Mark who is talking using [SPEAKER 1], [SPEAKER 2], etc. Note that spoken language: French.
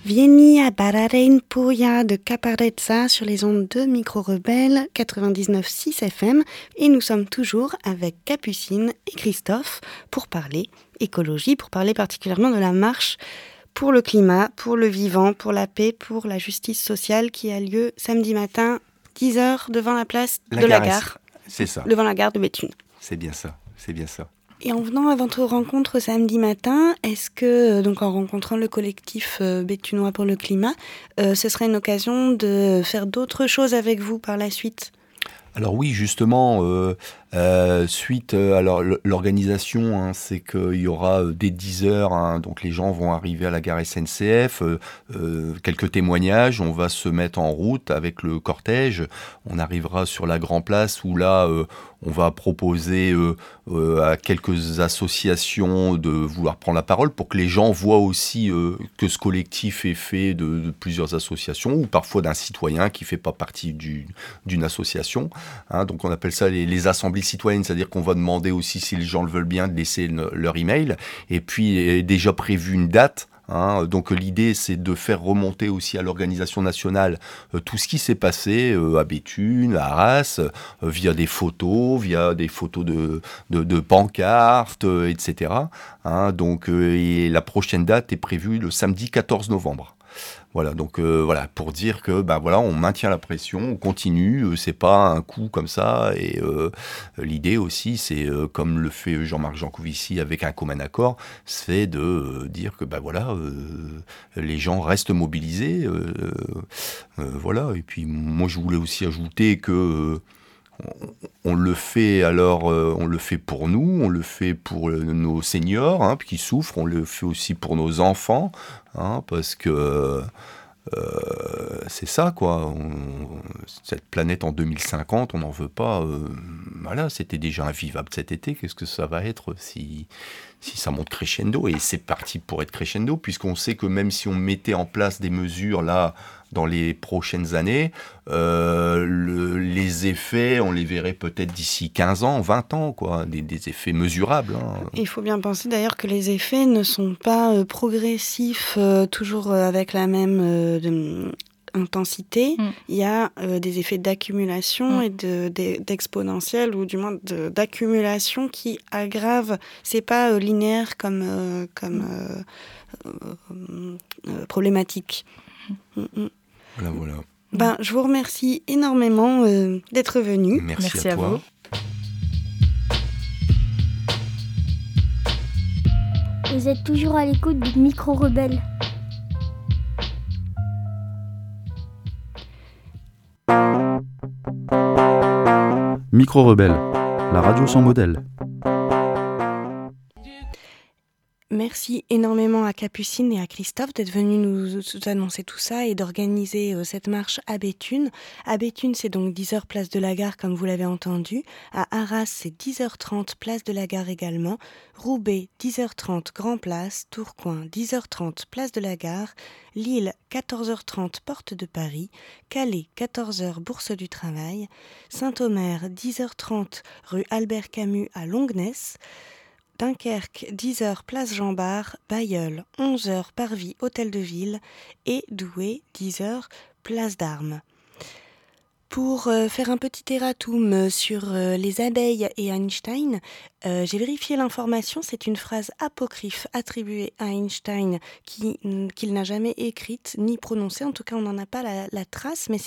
[SPEAKER 1] Vieni a ballare in Puglia de Caparezza sur les ondes de Micro Rebelle 99.6 FM et nous sommes toujours avec Capucine et Christophe pour parler écologie, pour parler particulièrement de la marche pour le climat, pour le vivant, pour la paix, pour la justice sociale qui a lieu samedi matin 10h devant la place de la gare.
[SPEAKER 2] C'est ça.
[SPEAKER 1] Devant la gare de Béthune.
[SPEAKER 2] C'est bien ça, c'est bien ça.
[SPEAKER 1] Et en venant à votre rencontre samedi matin, est-ce que, donc en rencontrant le collectif béthunois pour le climat, ce serait une occasion de faire d'autres choses avec vous par la suite ?
[SPEAKER 2] Alors oui, justement, suite alors l'organisation, hein, c'est qu'il y aura dès 10h, hein, donc les gens vont arriver à la gare SNCF, quelques témoignages, on va se mettre en route avec le cortège, on arrivera sur la Grand Place où là, on va proposer à quelques associations de vouloir prendre la parole pour que les gens voient aussi que ce collectif est fait de plusieurs associations ou parfois d'un citoyen qui ne fait pas partie d'une association. Hein, donc on appelle ça les assemblées citoyennes, c'est-à-dire qu'on va demander aussi, si les gens le veulent bien, de laisser leur email. Et puis est déjà prévu une date. Hein, donc l'idée, c'est de faire remonter aussi à l'organisation nationale tout ce qui s'est passé à Béthune, à Arras, via des photos de pancartes, etc. Hein, donc et la prochaine date est prévue le samedi 14 novembre. Voilà, donc voilà, pour dire que voilà, on maintient la pression, on continue, c'est pas un coup comme ça, et l'idée aussi, c'est comme le fait Jean-Marc Jancovici avec un commun accord, c'est de dire que voilà, les gens restent mobilisés, voilà, et puis moi je voulais aussi ajouter que on le fait on le fait pour nous, on le fait pour nos seniors hein, qui souffrent, on le fait aussi pour nos enfants, hein, parce que c'est ça quoi. Cette planète en 2050, on n'en veut pas. Voilà, c'était déjà invivable cet été. Qu'est-ce que ça va être si ça monte crescendo ? Et c'est parti pour être crescendo, puisqu'on sait que même si on mettait en place des mesures là dans les prochaines années, les effets, on les verrait peut-être d'ici 15 ans, 20 ans, quoi, des effets mesurables. Hein.
[SPEAKER 1] Il faut bien penser d'ailleurs que les effets ne sont pas progressifs, toujours avec la même intensité. Il y a des effets d'accumulation et d'exponentielle, ou du moins d'accumulation qui aggravent. C'est pas linéaire comme problématique.
[SPEAKER 2] Voilà.
[SPEAKER 1] Je vous remercie énormément d'être venu.
[SPEAKER 2] Merci à toi.
[SPEAKER 3] Vous.
[SPEAKER 4] Vous êtes toujours à l'écoute du Micro Rebelle.
[SPEAKER 5] Micro Rebelle, la radio sans modèle.
[SPEAKER 1] Merci énormément à Capucine et à Christophe d'être venus nous annoncer tout ça et d'organiser cette marche à Béthune. À Béthune, c'est donc 10h place de la gare, comme vous l'avez entendu. À Arras, c'est 10h30 place de la gare également. Roubaix, 10h30 Grand Place. Tourcoing, 10h30 place de la gare. Lille, 14h30 porte de Paris. Calais, 14h Bourse du Travail. Saint-Omer, 10h30 rue Albert Camus à Longnes. Dunkerque, 10h, place Jean-Bart, Bailleul, 11h, Parvis, Hôtel de Ville, et Douai, 10h, place d'Armes. Pour faire un petit erratum sur les abeilles et Einstein, j'ai vérifié l'information, c'est une phrase apocryphe attribuée à Einstein qu'il n'a jamais écrite ni prononcée, en tout cas on n'en a pas la trace, mais